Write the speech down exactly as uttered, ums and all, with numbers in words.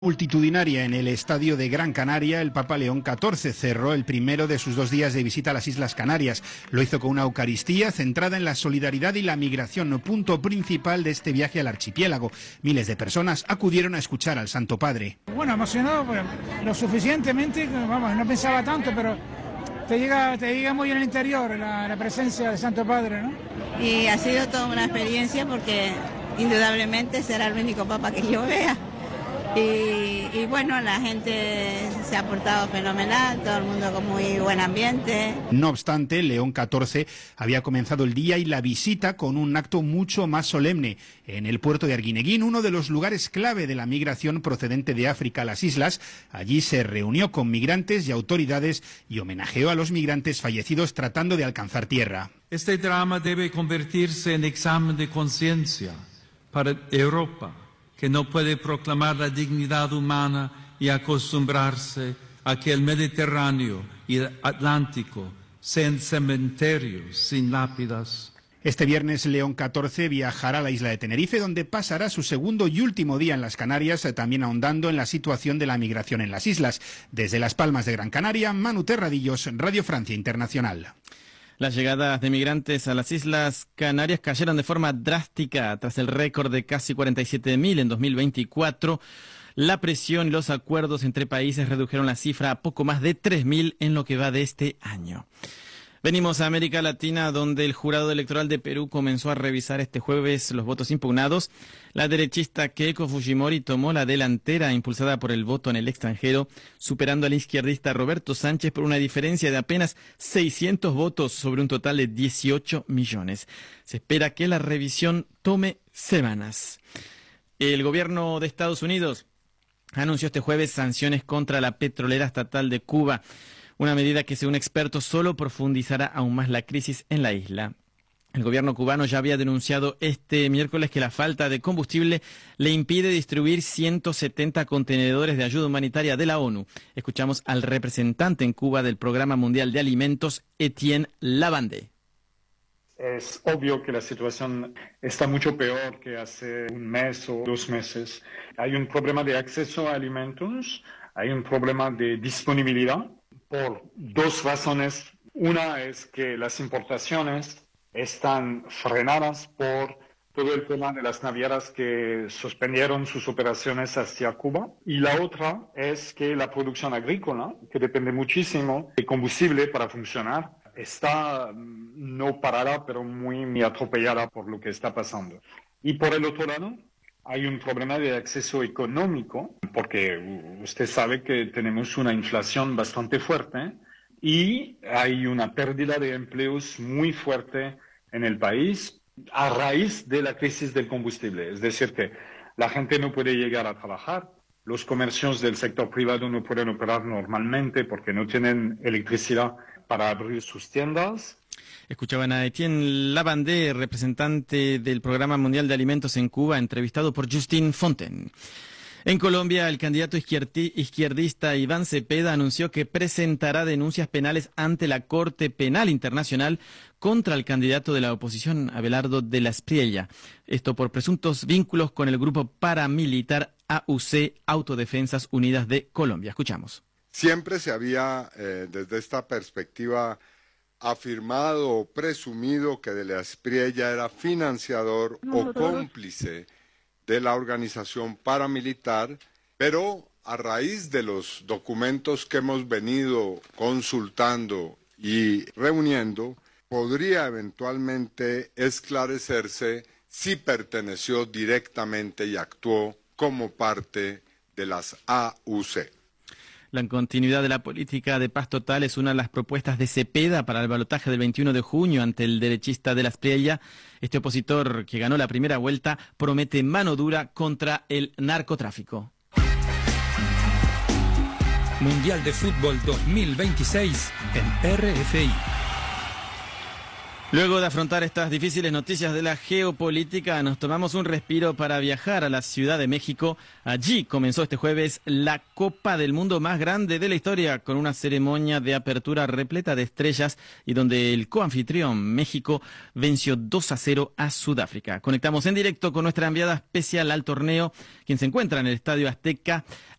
Multitudinaria en el estadio de Gran Canaria, el Papa León catorce cerró el primero de sus dos días de visita a las Islas Canarias. Lo hizo con una Eucaristía centrada en la solidaridad y la migración, punto principal de este viaje al archipiélago. Miles de personas acudieron a escuchar al Santo Padre. Bueno, emocionado, pues, lo suficientemente, vamos, no pensaba tanto, pero te llega, te llega muy en el interior la, la presencia del Santo Padre, ¿no? Y ha sido toda una experiencia porque indudablemente será el único Papa que yo vea. Y, y bueno, la gente se ha portado fenomenal, todo el mundo con muy buen ambiente. No obstante, León catorce había comenzado el día y la visita con un acto mucho más solemne. En el puerto de Arguineguín, uno de los lugares clave de la migración procedente de África a las islas, allí se reunió con migrantes y autoridades y homenajeó a los migrantes fallecidos tratando de alcanzar tierra. Este drama debe convertirse en examen de conciencia para Europa, que no puede proclamar la dignidad humana y acostumbrarse a que el Mediterráneo y el Atlántico sean cementerios sin lápidas. Este viernes León catorce viajará a la isla de Tenerife, donde pasará su segundo y último día en las Canarias, también ahondando en la situación de la migración en las islas. Desde Las Palmas de Gran Canaria, Manu Terradillos, Radio Francia Internacional. Las llegadas de migrantes a las Islas Canarias cayeron de forma drástica tras el récord de casi cuarenta y siete mil en dos mil veinticuatro. La presión y los acuerdos entre países redujeron la cifra a poco más de tres mil en lo que va de este año. Venimos a América Latina, donde el jurado electoral de Perú comenzó a revisar este jueves los votos impugnados. La derechista Keiko Fujimori tomó la delantera impulsada por el voto en el extranjero, superando al izquierdista Roberto Sánchez por una diferencia de apenas seiscientos votos sobre un total de dieciocho millones. Se espera que la revisión tome semanas. El gobierno de Estados Unidos anunció este jueves sanciones contra la petrolera estatal de Cuba, una medida que, según expertos, solo profundizará aún más la crisis en la isla. El gobierno cubano ya había denunciado este miércoles que la falta de combustible le impide distribuir ciento setenta contenedores de ayuda humanitaria de la ONU. Escuchamos al representante en Cuba del Programa Mundial de Alimentos, Etienne Lavandé. Es obvio que la situación está mucho peor que hace un mes o dos meses. Hay un problema de acceso a alimentos, hay un problema de disponibilidad, por dos razones. Una es que las importaciones están frenadas por todo el tema de las navieras que suspendieron sus operaciones hacia Cuba. Y la otra es que la producción agrícola, que depende muchísimo de combustible para funcionar, está no parada, pero muy, muy atropellada por lo que está pasando. Y por el otro lado, hay un problema de acceso económico, porque usted sabe que tenemos una inflación bastante fuerte y hay una pérdida de empleos muy fuerte en el país a raíz de la crisis del combustible. Es decir, que la gente no puede llegar a trabajar, los comercios del sector privado no pueden operar normalmente porque no tienen electricidad para abrir sus tiendas. Escuchaban a Etienne Lavandé, representante del Programa Mundial de Alimentos en Cuba, entrevistado por Justin Fontaine. En Colombia, el candidato izquierdista Iván Cepeda anunció que presentará denuncias penales ante la Corte Penal Internacional contra el candidato de la oposición, Abelardo de la Espriella. Esto por presuntos vínculos con el grupo paramilitar A U C, Autodefensas Unidas de Colombia. Escuchamos. Siempre se había, eh, desde esta perspectiva, afirmado o presumido que de la Espriella era financiador o cómplice de la organización paramilitar, pero a raíz de los documentos que hemos venido consultando y reuniendo, podría eventualmente esclarecerse si perteneció directamente y actuó como parte de las A U C. La continuidad de la política de paz total es una de las propuestas de Cepeda para el balotaje del veintiuno de junio ante el derechista de la Espriella. Este opositor, que ganó la primera vuelta, promete mano dura contra el narcotráfico. Mundial de Fútbol dos mil veintiséis en R F I. Luego de afrontar estas difíciles noticias de la geopolítica, nos tomamos un respiro para viajar a la Ciudad de México. Allí comenzó este jueves la Copa del Mundo más grande de la historia, con una ceremonia de apertura repleta de estrellas y donde el coanfitrión México venció dos a cero a Sudáfrica. Conectamos en directo con nuestra enviada especial al torneo, quien se encuentra en el Estadio Azteca,